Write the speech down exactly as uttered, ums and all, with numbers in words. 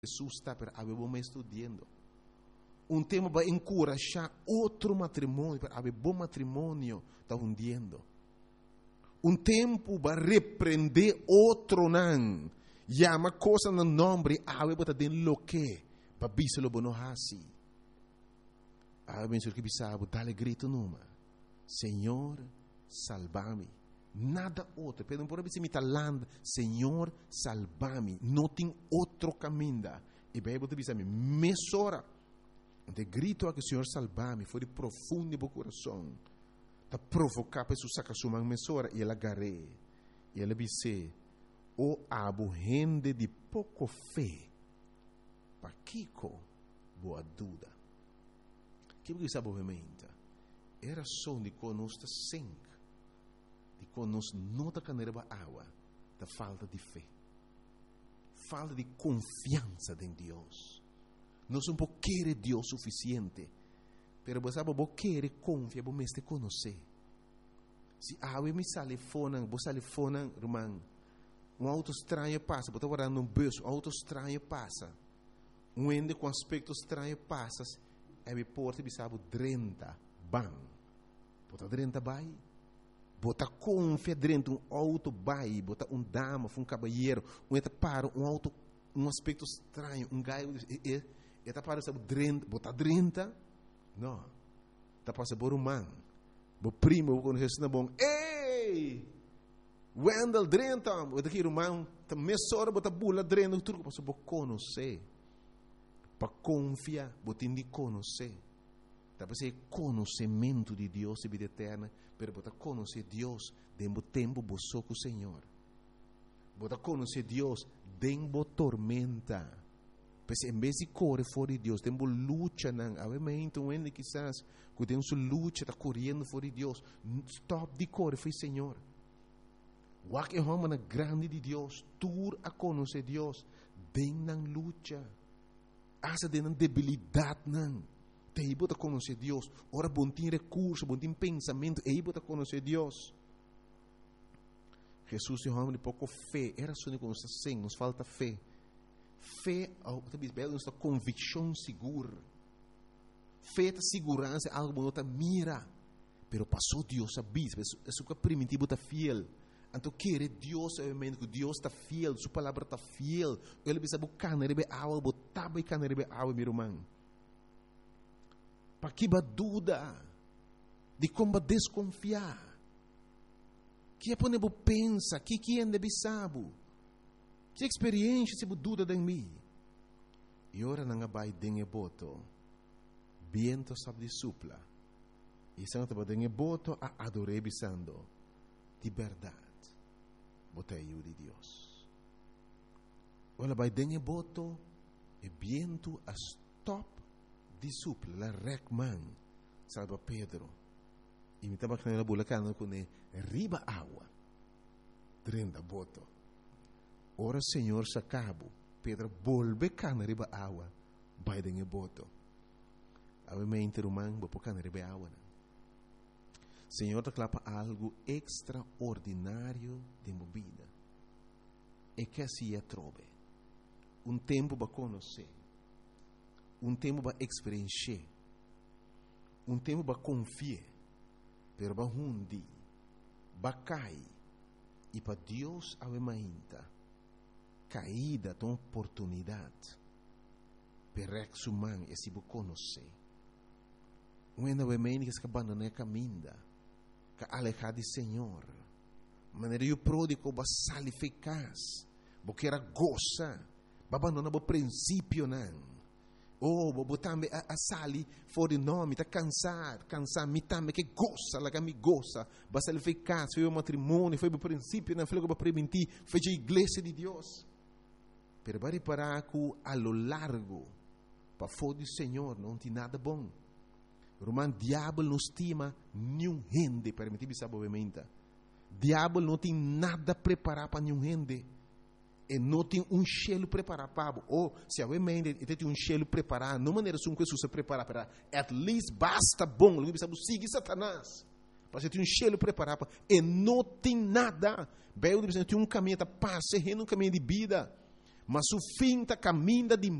Jesus está para haver bom estudando. Um tempo para encorajar outro matrimônio, para haver bom matrimônio, está hundindo. Um tempo para repreender outro não. Llama coisa no nome, haver para ter lo que, para biselo bono hasi. Haver mencionado que bisabo, dale grito numa. Senhor, salva-me. Nada outro. Pedro, por exemplo, se land, Senhor, salva-me. Não tem outro caminho. E bem, você diz, mesora. De grito a que o Senhor salva-me, foi de profundo do coração. Da provocar para Jesus sacar sua mesora e ela agarrei. E ela disse, o abo gente de pouco fé. Para Kiko, boa dúvida. Que você sabe obviamente? Era só de conosco sangue. De conosco nota caneira água. Da falta de fé. Falta de confiança em Deus. Nós não podemos querer Deus suficiente. Pero você não pode querer confiar, você mesmo conhecer. Se a água me sale fora, você sale fora, irmão. Um auto estranho passa, você está num bus, um auto estranho passa. Um ende com aspecto estranho passa. É me porta, você sabe, trinta, bam. Você trinta vai. Você confia dentro um auto vai. Você um dama, um cavalheiro, um eta para um auto, um aspecto estranho, um gaio. Eta para sabe drenta, bota drenta, não. Tá para saber humano. Bo primo quando Jesus na bom, ei, Wendell drenta, o daqui irmão, tá mesora bota bula drenta, tudo para saber conhecer, para confiar, bota indi conhecer. Tá para ser conhecimento de Deus e vida eterna, pero bota conhecer Deus dentro tempo boço com o Senhor. Bota conhecer Deus dentro tormenta. Mas em vez de correr fora de Deus, temos luta, não. Obviamente, um ende quizás, que tem sua luta, está correndo fora de Deus. Stop de correr, foi Senhor. O que é uma grande de Deus, tur a conhecer Deus, tem na luta. Asa de na debilidade, não. Tem que conhecer Deus. Ora, bom tem recurso, bom tem pensamento, e que conhecer Deus. Jesus é um homem de pouco fé. Era só que nos assim, nos falta fé. Fé, é uma convicção segura. Fé é segurança, algo que não mira. Pero passou Deus a bis, é sua primitivo está fiel. Então, querer Deus, obviamente, que Deus está fiel, sua palavra está fiel. Ele precisa buscar na rebe água, botar buscar na rebe água, meu irmão. Para que ba dúvida, de como desconfiar. Que é para não pensa, que que é de sabe. Que experiência se dúvida de mim? E ora não vai dengue boto, viento sabe de supla. E se não te dengue boto a adorar bisando de verdade. Botei eu de Deus. Ora vai dengue boto e viento a stop de supla, la recman, salva Pedro. E me estava canela bulacana com ele riba água, trenda boto. Ora, Senhor, sacabo. Pedro, volve cana riba água. Vai dengue boto. Obviamente, irmão, vou pôr cana riba água. Senhor, te clapa algo extraordinário de minha vida. E que assim é trove. Um tempo para conhecer. Um tempo para experienciar. Um tempo para confiar. Pero para hundi. Para cair. E para Deus, obviamente, caída de uma oportunidade para exumar e se conhecer. Um obviamente que se abandona a caminho, que alejar do Senhor. Maneira que o pródigo vai sair eficaz, porque era goza, vai abandonar o princípio não. Oh, vou também a sair fora de nome, está cansado, cansado, me também que goza, lá que me goza, vai sair eficaz, foi o matrimônio, foi o princípio, não foi o que vai permitir, foi a igreja de Deus. Pero vai reparar que a lo largo, para fora do Senhor, não tem nada bom. O diabo não estima nenhum gente, permitir-me saber obviamente. Diabo não tem nada preparado para nenhum gente. E não tem um cheiro preparado para. Ou, se obviamente tem um cheiro preparado, não maneira assim que Jesus se prepara para. At least basta bom, não precisa seguir Satanás. Para ter um cheiro preparado para. E não tem nada. Bem, tem um caminho de paz, um caminho de vida. mas o fim está caminhando de